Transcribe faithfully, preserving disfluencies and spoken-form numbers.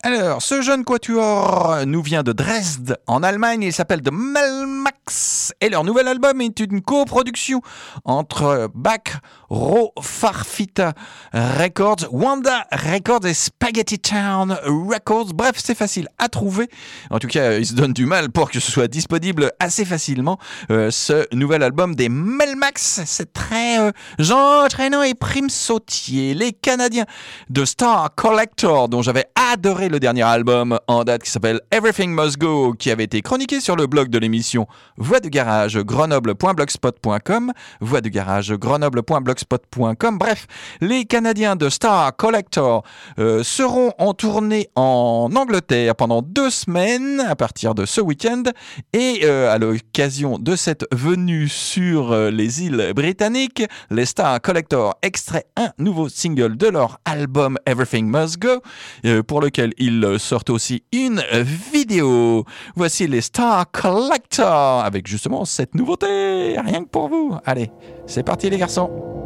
Alors, ce jeune quatuor nous vient de Dresde, en Allemagne. Il s'appelle The Melmax. Et leur nouvel album est une coproduction entre Back Row Farfita Records, Wanda Records et Spaghetti Town Records. Bref, c'est facile à trouver. En tout cas, ils se donnent du mal pour que ce soit disponible assez facilement. Euh, ce nouvel album des Melmax, c'est très euh, entraînant et prime sautier. Les Canadiens de Star Collector, dont j'avais adoré le dernier album en date qui s'appelle Everything Must Go, qui avait été chroniqué sur le blog de l'émission Voix de Garage grenoble point blogspot point com, Voix de Garage grenoble point blogspot point com. Bref, les Canadiens de Star Collector euh, seront en tournée en Angleterre pendant deux semaines à partir de ce week-end, et euh, à l'occasion de cette venue sur euh, les îles britanniques, les Star Collector extraient un nouveau single de leur album Everything Must Go, euh, pour lequel ils sortent aussi une vidéo. Voici les Star Collector avec justement cette nouveauté, rien que pour vous. Allez, c'est parti les garçons.